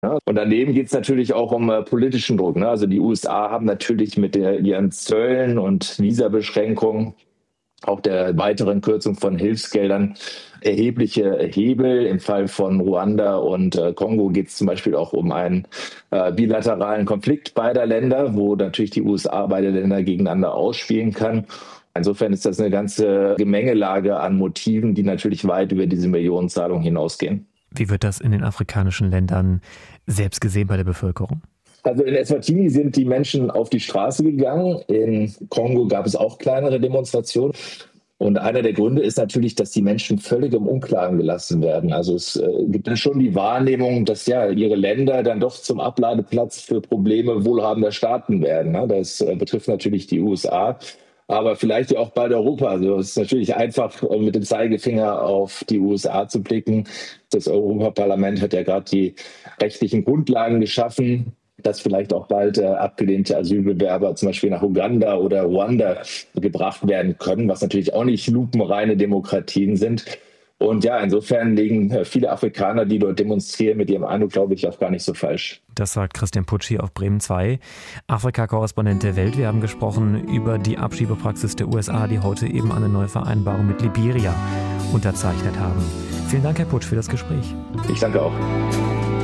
Ja, und daneben geht es natürlich auch um politischen Druck. Ne? Also die USA haben natürlich mit ihren Zöllen und Visabeschränkungen, auch der weiteren Kürzung von Hilfsgeldern, erhebliche Hebel. Im Fall von Ruanda und Kongo geht es zum Beispiel auch um einen bilateralen Konflikt beider Länder, wo natürlich die USA beide Länder gegeneinander ausspielen kann. Insofern ist das eine ganze Gemengelage an Motiven, die natürlich weit über diese Millionenzahlung hinausgehen. Wie wird das in den afrikanischen Ländern selbst gesehen bei der Bevölkerung? Also in Eswatini sind die Menschen auf die Straße gegangen. In Kongo gab es auch kleinere Demonstrationen. Und einer der Gründe ist natürlich, dass die Menschen völlig im Unklaren gelassen werden. Also es gibt dann schon die Wahrnehmung, dass ja ihre Länder dann doch zum Abladeplatz für Probleme wohlhabender Staaten werden. Ne? Das betrifft natürlich die USA, aber vielleicht ja auch bald Europa. Also es ist natürlich einfach, mit dem Zeigefinger auf die USA zu blicken. Das Europaparlament hat ja gerade die rechtlichen Grundlagen geschaffen, dass vielleicht auch bald abgelehnte Asylbewerber zum Beispiel nach Uganda oder Ruanda gebracht werden können, was natürlich auch nicht lupenreine Demokratien sind. Und ja, insofern liegen viele Afrikaner, die dort demonstrieren, mit ihrem Eindruck, glaube ich, auch gar nicht so falsch. Das sagt Christian Pucci auf Bremen 2, Afrika-Korrespondent der Welt. Wir haben gesprochen über die Abschiebepraxis der USA, die heute eben eine neue Vereinbarung mit Liberia unterzeichnet haben. Vielen Dank, Herr Putsch, für das Gespräch. Ich danke auch.